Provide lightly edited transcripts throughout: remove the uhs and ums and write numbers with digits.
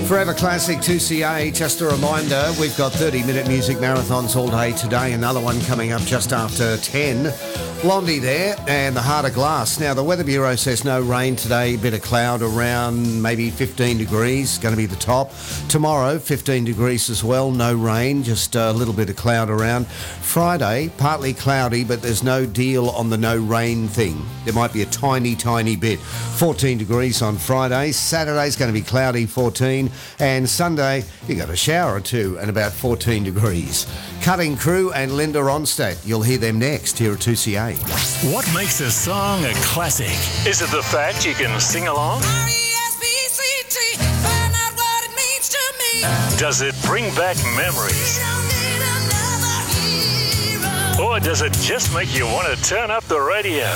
Forever Classic 2CA, just a reminder, we've got 30-minute music marathons all day today. Another one coming up just after 10. Blondie there and the Heart of Glass. Now, the Weather Bureau says no rain today, a bit of cloud around, maybe 15 degrees, going to be the top. Tomorrow, 15 degrees as well, no rain, just a little bit of cloud around. Friday, partly cloudy, but there's no deal on the no rain thing. There might be a tiny, tiny bit. 14 degrees on Friday. Saturday's going to be cloudy, 14. And Sunday, you got a shower or two and about 14 degrees. Cutting Crew and Linda Ronstadt. You'll hear them next here at 2CA. What makes a song a classic? Is it the fact you can sing along? R-E-S-P-C-T, find out what it means to me. Does it bring back memories? Or does it just make you want to turn up the radio?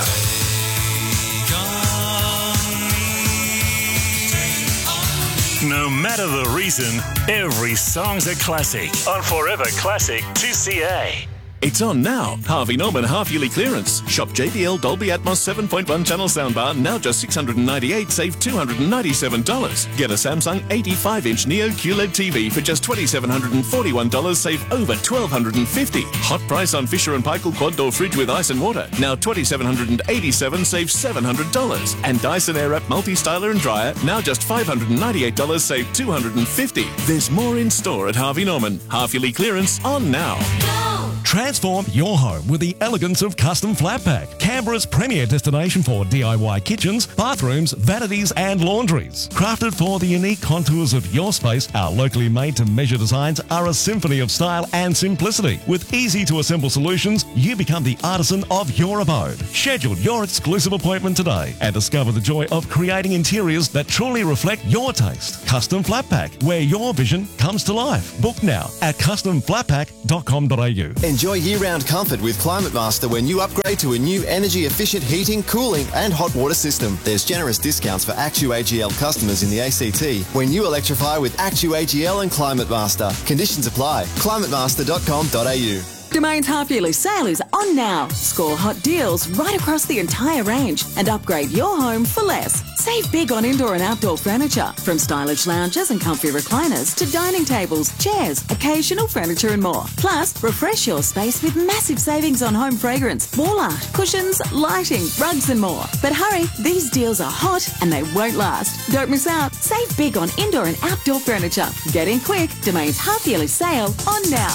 No matter the reason, every song's a classic on Forever Classic 2CA. It's on now. Harvey Norman half-yearly clearance. Shop JBL Dolby Atmos 7.1 channel soundbar, now just $698, save $297. Get a Samsung 85-inch Neo QLED TV for just $2,741, save over $1,250. Hot price on Fisher & Paykel quad door fridge with ice and water, now $2,787, save $700. And Dyson Airwrap multi-styler and dryer, now just $598, save $250. There's more in store at Harvey Norman. Half-yearly clearance on now. Transform your home with the elegance of Custom Flat Pack, Canberra's premier destination for DIY kitchens, bathrooms, vanities and laundries. Crafted for the unique contours of your space, our locally made-to-measure designs are a symphony of style and simplicity. With easy-to-assemble solutions, you become the artisan of your abode. Schedule your exclusive appointment today and discover the joy of creating interiors that truly reflect your taste. Custom Flat Pack, where your vision comes to life. Book now at customflatpack.com.au. Enjoy year-round comfort with Climate Master when you upgrade to a new energy-efficient heating, cooling and hot water system. There's generous discounts for ActuAGL customers in the ACT when you electrify with ActuAGL and Climate Master. Conditions apply. climatemaster.com.au. Domain's half-yearly sale is on now. Score hot deals right across the entire range and upgrade your home for less. Save big on indoor and outdoor furniture, from stylish lounges and comfy recliners to dining tables, chairs, occasional furniture and more. Plus, refresh your space with massive savings on home fragrance, wall art, cushions, lighting, rugs and more. But hurry, these deals are hot and they won't last. Don't miss out. Save big on indoor and outdoor furniture. Get in quick. Domain's half-yearly sale on now.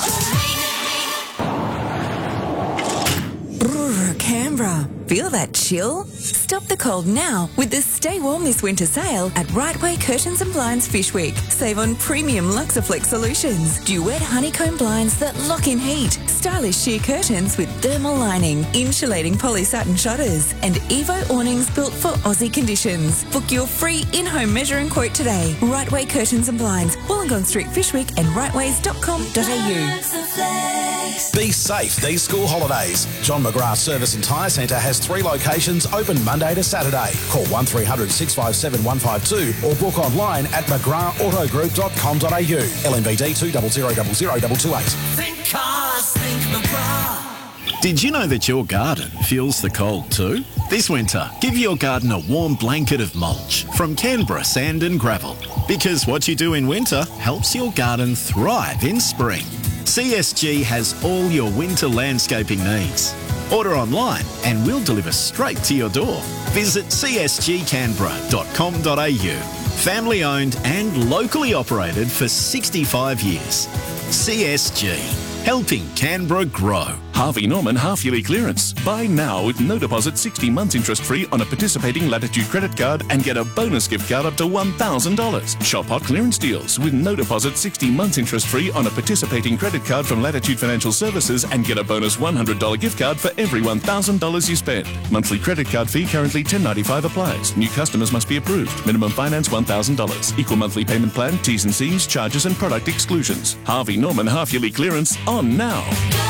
Canberra. Feel that chill? Stop the cold now with the Stay Warm this winter sale at Right Way Curtains and Blinds Fish Week. Save on premium Luxaflex solutions, duet honeycomb blinds that lock in heat, stylish sheer curtains with thermal lining, insulating poly satin shutters, and Evo awnings built for Aussie conditions. Book your free in-home measure and quote today. Right Way Curtains and Blinds, Wollongong Street Fish Week and rightways.com.au. Be safe these school holidays. John McGrath Service and Tyre Centre has 3 locations open Monday to Saturday. Call 1300 657 152 or book online at mcgrathautogroup.com.au. LNBD 2000028. Think cars, think McGrath. Did you know that your garden feels the cold too? This winter, give your garden a warm blanket of mulch from Canberra Sand and Gravel. Because what you do in winter helps your garden thrive in spring. CSG has all your winter landscaping needs. Order online and we'll deliver straight to your door. Visit csgcanberra.com.au. Family owned and locally operated for 65 years. CSG, helping Canberra grow. Harvey Norman half-yearly clearance. Buy now with no deposit, 60 months interest-free on a participating Latitude credit card and get a bonus gift card up to $1,000. Shop hot clearance deals with no deposit, 60 months interest-free on a participating credit card from Latitude Financial Services and get a bonus $100 gift card for every $1,000 you spend. Monthly credit card fee currently $10.95 applies. New customers must be approved. Minimum finance $1,000. Equal monthly payment plan, T's and C's, charges and product exclusions. Harvey Norman half-yearly clearance on now.